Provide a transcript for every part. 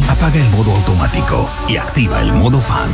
Apaga el modo automático y activa el modo fan.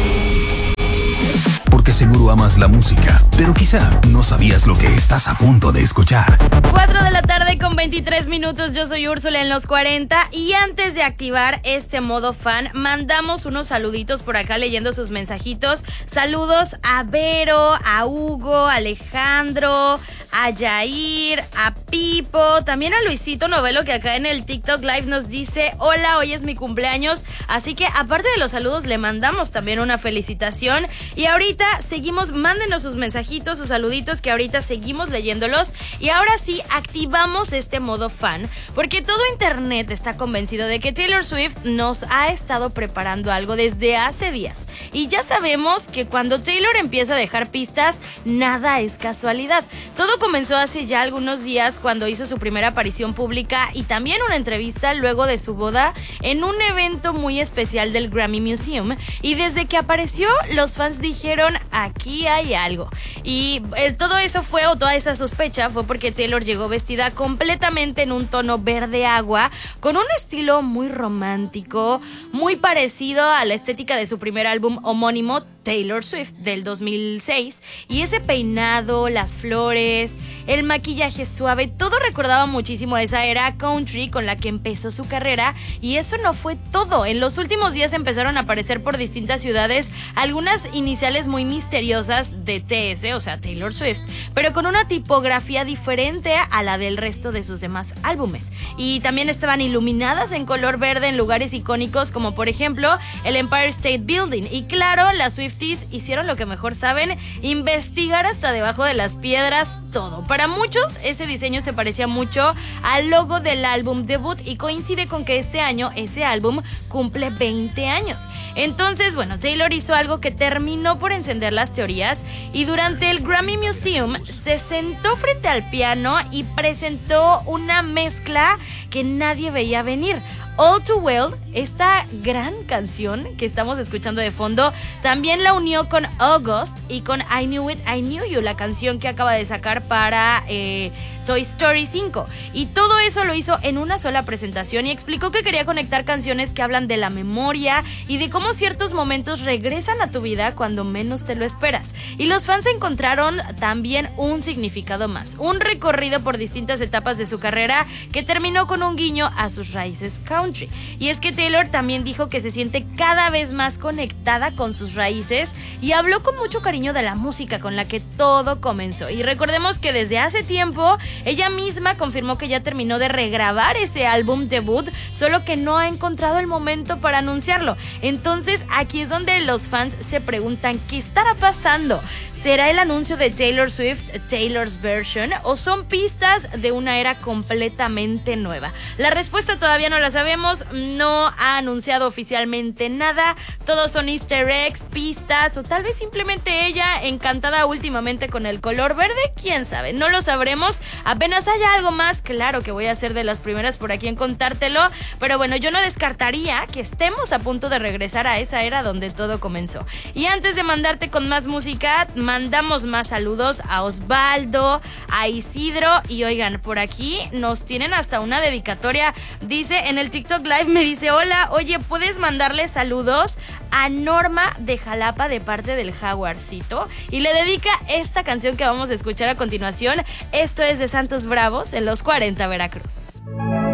Porque seguro amas la música, pero quizá no sabías lo que estás a punto de escuchar. 4 de la tarde con 23 minutos, yo soy Úrsula en los 40 y antes de activar este modo fan, mandamos unos saluditos por acá leyendo sus mensajitos. Saludos a Vero, a Hugo, a Alejandro, a Yair, a Pipo, también a Luisito Novelo que acá en el TikTok Live nos dice: hola, hoy es mi cumpleaños, así que aparte de los saludos le mandamos también una felicitación. Y ahorita seguimos, mándenos sus mensajitos, sus saluditos, que ahorita seguimos leyéndolos. Y ahora sí, activamos este modo fan, porque todo internet está convencido de que Taylor Swift nos ha estado preparando algo desde hace días. Y ya sabemos que cuando Taylor empieza a dejar pistas, nada es casualidad. Todo comenzó hace ya algunos días cuando hizo su primera aparición pública y también una entrevista luego de su boda en un evento muy especial del Grammy Museum. Y desde que apareció, los fans dijeron: aquí hay algo. Y todo eso fue, o toda esa sospecha fue porque Taylor llegó vestida completamente en un tono verde agua, con un estilo muy romántico, muy parecido a la estética de su primer álbum homónimo, Taylor Swift, del 2006. Y ese peinado, las flores, el maquillaje suave, todo recordaba muchísimo a esa era country con la que empezó su carrera. Y eso no fue todo. En los últimos días empezaron a aparecer por distintas ciudades algunas iniciales muy misteriosas de TS, o sea, Taylor Swift, pero con una tipografía diferente a la del resto de sus demás álbumes. Y también estaban iluminadas en color verde en lugares icónicos como por ejemplo el Empire State Building. Y claro, las Swifties hicieron lo que mejor saben: investigar hasta debajo de las piedras todo. Para muchos ese diseño se parecía mucho al logo del álbum debut y coincide con que este año ese álbum cumple 20 años. Entonces, bueno, Taylor hizo algo que terminó por encender las teorías y durante el Grammy Museum se sentó frente al piano y presentó una mezcla que nadie veía venir. All Too Well, esta gran canción que estamos escuchando de fondo, también la unió con August y con I Knew It, I Knew You, la canción que acaba de sacar para Toy Story 5. Y todo eso lo hizo en una sola presentación y explicó que quería conectar canciones que hablan de la memoria y de cómo ciertos momentos regresan a tu vida cuando menos te lo esperas. Y los fans encontraron también un significado más, un recorrido por distintas etapas de su carrera que terminó con un guiño a sus raíces country. Y es que Taylor también dijo que se siente cada vez más conectada con sus raíces y habló con mucho cariño de la música con la que todo comenzó. Y recordemos que desde hace tiempo ella misma confirmó que ya terminó de regrabar ese álbum debut, solo que no ha encontrado el momento para anunciarlo. Entonces aquí es donde los fans se preguntan: ¿qué estará pasando? ¿Será el anuncio de Taylor Swift, Taylor's Version, o son pistas de una era completamente nueva? La respuesta todavía no la sabemos, no ha anunciado oficialmente nada, todos son easter eggs, pistas, o tal vez simplemente ella encantada últimamente con el color verde, quién sabe, no lo sabremos. Apenas haya algo más, claro que voy a ser de las primeras por aquí en contártelo, pero bueno, yo no descartaría que estemos a punto de regresar a esa era donde todo comenzó. Y antes de mandarte con más música, mandamos más saludos a Osvaldo, a Isidro, y oigan, por aquí nos tienen hasta una dedicatoria. Dice en el TikTok Live, me dice: hola, oye, ¿puedes mandarle saludos a Norma de Jalapa de parte del Jaguarcito? Y le dedica esta canción que vamos a escuchar a continuación. Esto es de Santos Bravos en los 40 Veracruz.